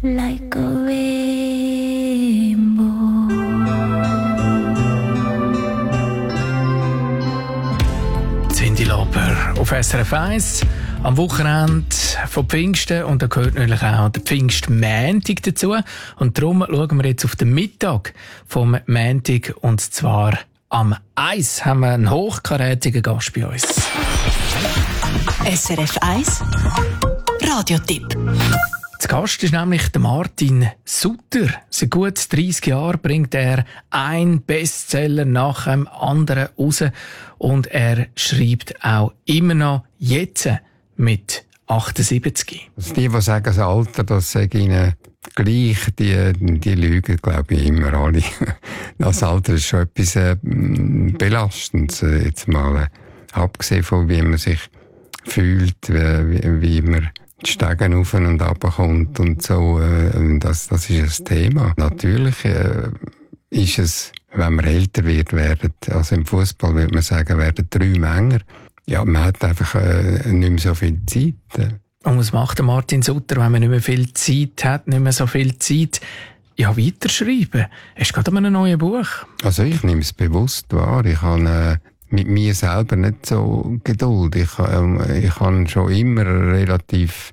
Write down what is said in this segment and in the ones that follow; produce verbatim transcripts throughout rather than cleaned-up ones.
like a rainbow. Cindy Lauper auf S R F eins am Wochenende von Pfingsten, und da gehört natürlich auch der Pfingstmontag dazu. Und darum schauen wir jetzt auf den Mittag vom Montag, und zwar am eins haben wir einen hochkarätigen Gast bei uns. S R F eins Radiotipp. Der Gast ist nämlich der Martin Sutter. Seit gut dreissig Jahren bringt er einen Bestseller nach dem anderen raus, und er schreibt auch immer noch jetzt mit achtundsiebzig. Also die, die sagen, das Alter, das sage ihnen gleich, die, die lügen, glaube ich, immer alle. Das Alter ist schon etwas äh, Belastendes. Jetzt mal äh, abgesehen von, wie man sich fühlt, wie, wie man die Stege auf und runter kommt und so. Äh, das, das ist ein Thema. Natürlich äh, ist es, wenn man älter wird, werden, also im Fußball würde man sagen, werden drei Männer. Ja, man hat einfach äh, nicht mehr so viel Zeit. Und was macht der Martin Sutter, wenn man nicht mehr viel Zeit hat, nicht mehr so viel Zeit? Ja, weiterschreiben. Hast du gerade an einem neuen Buch? Also ich nehme es bewusst wahr. Ich habe äh, mit mir selber nicht so Geduld. Ich, äh, ich habe schon immer relativ...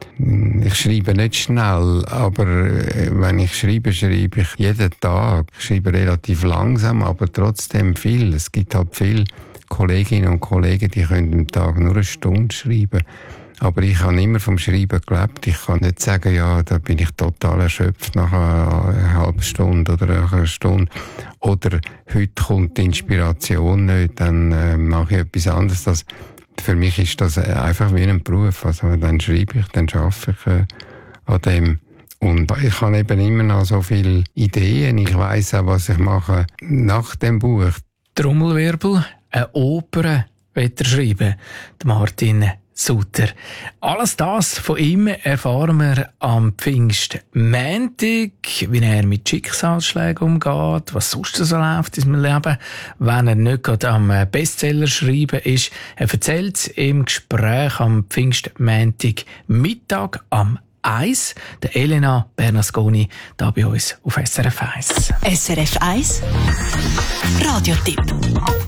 Ich schreibe nicht schnell, aber äh, wenn ich schreibe, schreibe ich jeden Tag. Ich schreibe relativ langsam, aber trotzdem viel. Es gibt halt viele Kolleginnen und Kollegen, die können am Tag nur eine Stunde schreiben. Aber ich habe immer vom Schreiben gelebt. Ich kann nicht sagen, ja, da bin ich total erschöpft nach einer halben Stunde oder nach einer Stunde. Oder heute kommt die Inspiration nicht, dann äh, mache ich etwas anderes. Das, für mich ist das einfach wie ein Beruf. Also dann schreibe ich, dann arbeite ich äh, an dem. Und ich habe eben immer noch so viele Ideen. Ich weiss auch, was ich mache nach dem Buch. Trommelwirbel, eine Oper wird er schreiben, der Martin Sutter. Alles das von ihm erfahren wir am Pfingstmontag, wie er mit Schicksalsschlägen umgeht, was sonst so läuft in seinem Leben, wenn er nicht gerade am Bestseller schreiben ist. Er erzählt es im Gespräch am Pfingstmontag Mittag am eins. Der Elena Bernasconi da bei uns auf S R F eins. S R F eins Radiotipp.